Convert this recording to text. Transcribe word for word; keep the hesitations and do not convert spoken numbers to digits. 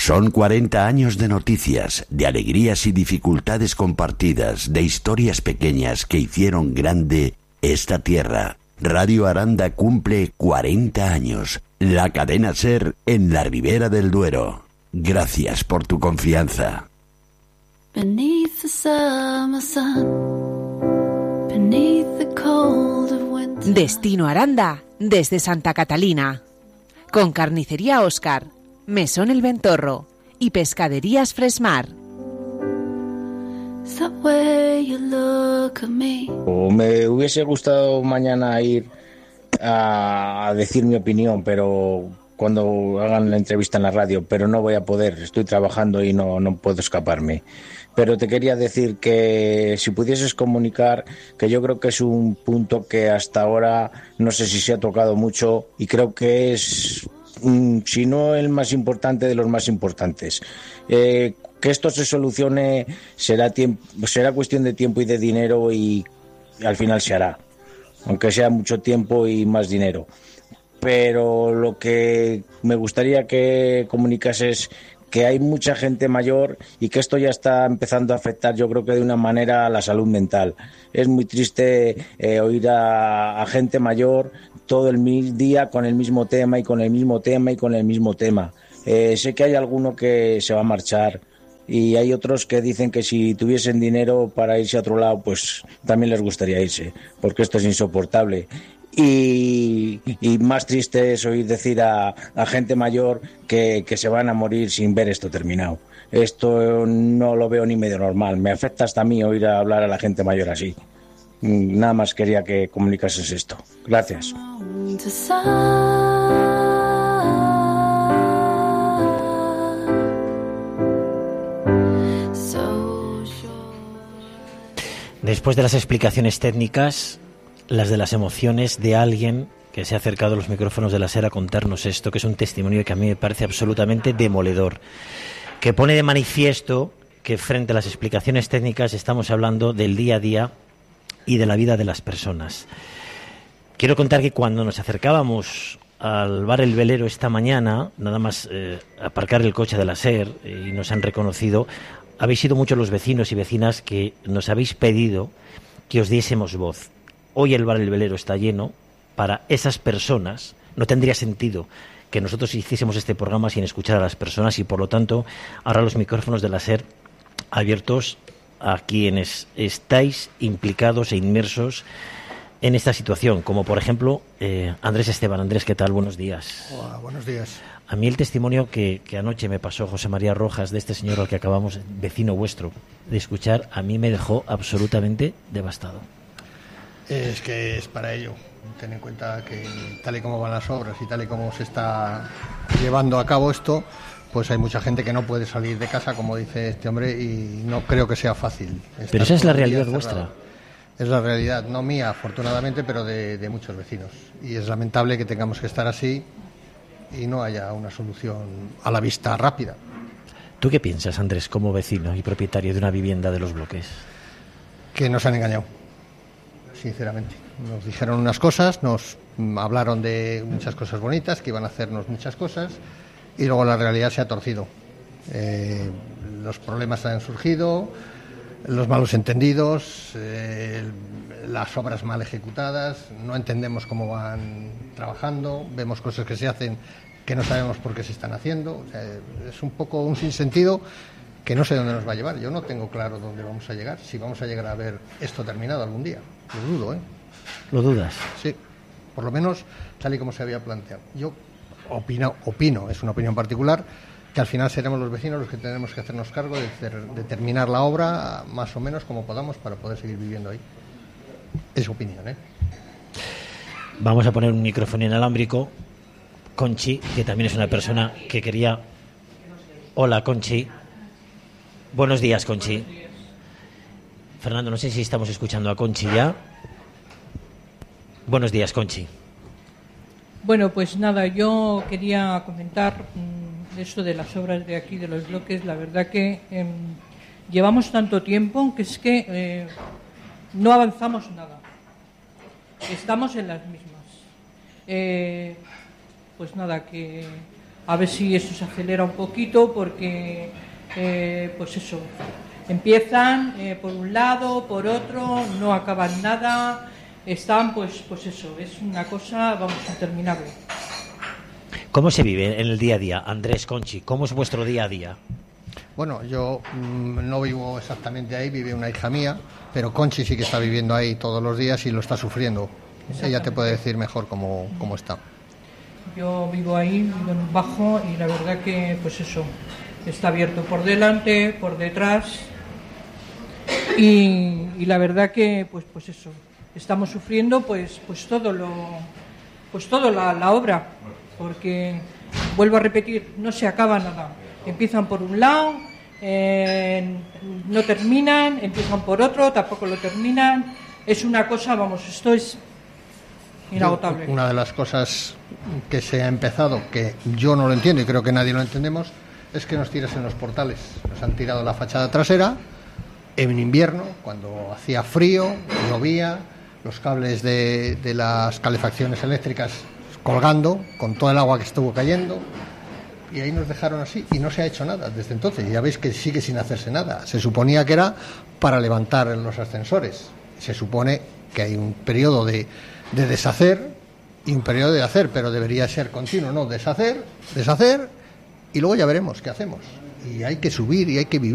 Son cuarenta años de noticias, de alegrías y dificultades compartidas, de historias pequeñas que hicieron grande esta tierra. Radio Aranda cumple cuarenta años. La cadena SER en la Ribera del Duero. Gracias por tu confianza. Beneath the summer sun, beneath the cold of winter. Destino Aranda, desde Santa Catalina. Con Carnicería Óscar, Mesón El Ventorro y Pescaderías Fresmar. O me hubiese gustado mañana ir a decir mi opinión, pero cuando hagan la entrevista en la radio, pero no voy a poder, estoy trabajando y no, no puedo escaparme. Pero te quería decir que si pudieses comunicar, que yo creo que es un punto que hasta ahora no sé si se ha tocado mucho y creo que es, si no el más importante, de los más importantes. Eh, que esto se solucione será tiempo, será cuestión de tiempo y de dinero y al final se hará, aunque sea mucho tiempo y más dinero. Pero lo que me gustaría que comunicases que hay mucha gente mayor y que esto ya está empezando a afectar, yo creo que de una manera, a la salud mental. Es muy triste eh, oír a, a gente mayor todo el día con el mismo tema y con el mismo tema y con el mismo tema. Eh, sé que hay alguno que se va a marchar y hay otros que dicen que si tuviesen dinero para irse a otro lado, pues también les gustaría irse, porque esto es insoportable. Y, y más triste es oír decir a, a gente mayor que, que se van a morir sin ver esto terminado. Esto no lo veo ni medio normal. Me afecta hasta a mí oír hablar a la gente mayor así. Nada más quería que comunicases esto. Gracias. Después de las explicaciones técnicas, las de las emociones de alguien que se ha acercado a los micrófonos de la SER a contarnos esto, que es un testimonio que a mí me parece absolutamente demoledor, que pone de manifiesto que frente a las explicaciones técnicas estamos hablando del día a día y de la vida de las personas. Quiero contar que cuando nos acercábamos al bar El Velero esta mañana, nada más eh, aparcar el coche de la SER y nos han reconocido, habéis sido muchos los vecinos y vecinas que nos habéis pedido que os diésemos voz. Hoy el bar El Velero está lleno. Para esas personas no tendría sentido que nosotros hiciésemos este programa sin escuchar a las personas y, por lo tanto, ahora los micrófonos de la SER abiertos a quienes estáis implicados e inmersos en esta situación, como por ejemplo eh, Andrés Esteban. Andrés, ¿qué tal? Buenos días. Hola, buenos días. A mí el testimonio que, que anoche me pasó José María Rojas, de este señor al que acabamos, vecino vuestro, de escuchar, a mí me dejó absolutamente devastado. Es que es para ello. Ten en cuenta que tal y como van las obras y tal y como se está llevando a cabo esto, pues hay mucha gente que no puede salir de casa, como dice este hombre, y no creo que sea fácil. Pero esa es la realidad vuestra. Es la realidad, no mía, afortunadamente, pero de, de muchos vecinos. Y es lamentable que tengamos que estar así y no haya una solución a la vista rápida. ¿Tú qué piensas, Andrés, como vecino y propietario de una vivienda de Los Bloques? Que nos han engañado, sinceramente. Nos dijeron unas cosas, nos hablaron de muchas cosas bonitas, que iban a hacernos muchas cosas, y luego la realidad se ha torcido. Eh, los problemas han surgido, los malos entendidos, eh, las obras mal ejecutadas, no entendemos cómo van trabajando, vemos cosas que se hacen que no sabemos por qué se están haciendo. O sea, es un poco un sinsentido que no sé dónde nos va a llevar. Yo no tengo claro dónde vamos a llegar, si vamos a llegar a ver esto terminado algún día. Lo dudo, ¿eh? ¿Lo dudas? Sí, por lo menos tal y como se había planteado. Yo opino, opino, es una opinión particular, que al final seremos los vecinos los que tenemos que hacernos cargo de, ter- de terminar la obra más o menos como podamos para poder seguir viviendo ahí. Es opinión, ¿eh? Vamos a poner un micrófono inalámbrico. Conchi, que también es una persona que quería... Hola, Conchi. Buenos días, Conchi. Fernando, no sé si estamos escuchando a Conchi ya. Buenos días, Conchi. Bueno, pues nada, yo quería comentar mmm, eso de las obras de aquí, de Los Bloques. La verdad que eh, llevamos tanto tiempo que es que eh, no avanzamos nada. Estamos en las mismas. Eh, pues nada, que a ver si eso se acelera un poquito, porque eh, pues eso, empiezan eh, por un lado, por otro, no acaban nada, están pues pues eso, es una cosa, vamos, interminable. ¿Cómo se vive en el día a día, Andrés, Conchi? ¿Cómo es vuestro día a día? Bueno, yo mmm, no vivo exactamente ahí, vive una hija mía, pero Conchi sí que está viviendo ahí todos los días y lo está sufriendo. Ella te puede decir mejor cómo, cómo está. Yo vivo ahí, vivo en un bajo, y la verdad que, pues eso, está abierto por delante, por detrás, y, y la verdad que, pues pues eso, estamos sufriendo pues pues todo lo, pues todo la, la obra, porque vuelvo a repetir, no se acaba nada. Empiezan por un lado, eh, no terminan, empiezan por otro, tampoco lo terminan. Es una cosa, vamos, esto es inagotable. Una de las cosas que se ha empezado, que yo no lo entiendo y creo que nadie lo entendemos, es que nos tiras en los portales. Nos han tirado la fachada trasera en invierno, cuando hacía frío, llovía, los cables de, de las calefacciones eléctricas colgando, con todo el agua que estuvo cayendo, y ahí nos dejaron así y no se ha hecho nada desde entonces. Y ya veis que sigue sin hacerse nada. Se suponía que era para levantar los ascensores. Se supone que hay un periodo de, de deshacer y un periodo de hacer, pero debería ser continuo, no deshacer, deshacer, y luego ya veremos qué hacemos. Y hay que subir y hay que vivir.